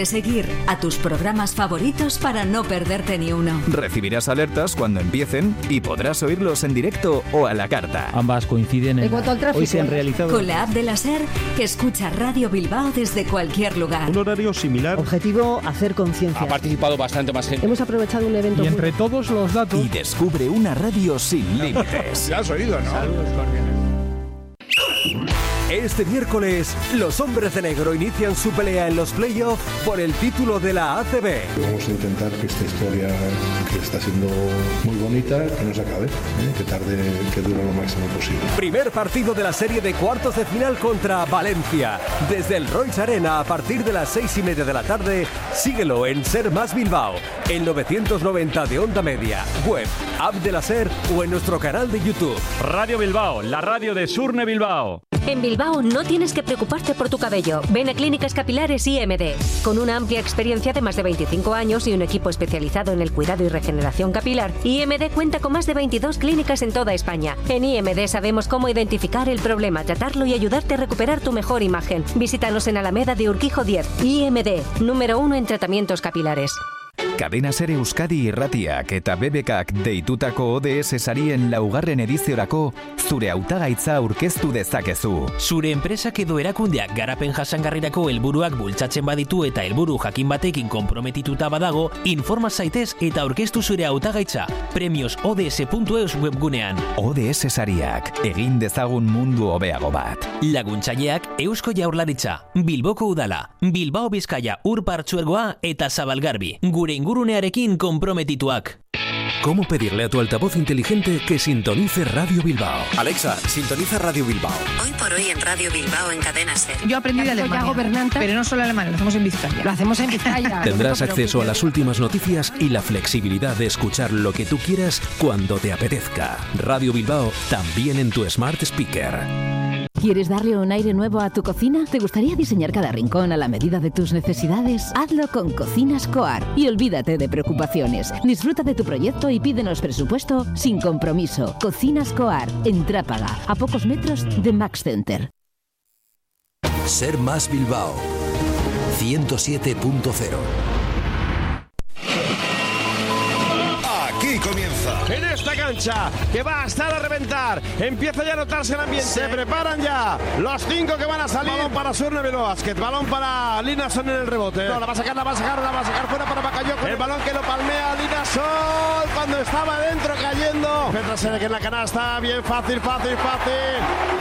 Seguir a tus programas favoritos para no perderte ni uno. Recibirás alertas cuando empiecen y podrás oírlos en directo o a la carta. Ambas coinciden en cuanto al tráfico. Hoy se han realizado. Con la app de la SER, que escucha Radio Bilbao desde cualquier lugar. Un horario similar. Objetivo, hacer conciencia. Ha participado bastante más gente. Hemos aprovechado un evento. Y entre todos los datos. Y descubre una radio sin límites. ¿Ya has oído, no? Saludos cordiales. Este miércoles, los hombres de negro inician su pelea en los playoffs por el título de la ACB. Vamos a intentar que esta historia, que está siendo muy bonita, que no se acabe, que tarde, que dure lo máximo posible. Primer partido de la serie de cuartos de final contra Valencia. Desde el Royce Arena a partir de las 6:30 de la tarde, síguelo en Ser Más Bilbao, en 990 de Onda Media, web, app de la SER o en nuestro canal de YouTube. Radio Bilbao, la radio de Surne Bilbao. En Bilbao no tienes que preocuparte por tu cabello. Ven a Clínicas Capilares IMD. Con una amplia experiencia de más de 25 años y un equipo especializado en el cuidado y regeneración capilar, IMD cuenta con más de 22 clínicas en toda España. En IMD sabemos cómo identificar el problema, tratarlo y ayudarte a recuperar tu mejor imagen. Visítanos en Alameda de Urquijo 10. IMD, número 1 en tratamientos capilares. Cadena Ser Euskadi irratiak eta BBKak deitutako ODS sarien laugarren ediziorako zure hautagaitza aurkeztu dezakezu. Zure enpresak edo erakundeak garapen jasangarrirako helburuak bultzatzen baditu eta helburu jakin batekin konprometituta badago, informa zaitez eta aurkeztu zure hautagaitza premiosods.eus webgunean. ODS sariak, egin dezagun mundu hobeago bat. Laguntzaileak Eusko Jaurlaritza, Bilboko Udala, Bilbao Bizkaia Ur Partzuergoa eta Zabalgarbi. Gure ingurunearekin konprometituak. ¿Cómo pedirle a tu altavoz inteligente que sintonice Radio Bilbao? Alexa, sintoniza Radio Bilbao. Hoy por hoy en Radio Bilbao en Cadena SER. Yo aprendí de Alemania, pero no solo alemán, lo hacemos en Vizcaya. Lo hacemos en Vizcaya. Tendrás acceso a las últimas noticias y la flexibilidad de escuchar lo que tú quieras cuando te apetezca. Radio Bilbao, también en tu Smart Speaker. ¿Quieres darle un aire nuevo a tu cocina? ¿Te gustaría diseñar cada rincón a la medida de tus necesidades? Hazlo con Cocinas Coar y olvídate de preocupaciones. Disfruta de tu proyecto y pídenos presupuesto sin compromiso. Cocinas Coar, en Trápaga, a pocos metros de Max Center. Ser Más Bilbao, 107.0. Aquí comienza. En esta cancha que va a estar a reventar. Empieza ya a notarse el ambiente. Se preparan ya los 5 que van a salir. Balón para Surne Bilbao Basket. Balón para Linason en el rebote. No, la va a sacar fuera para Bakayoko. El balón que lo palmea Linason cuando estaba dentro cayendo. Petrasene que en la canasta. Bien fácil.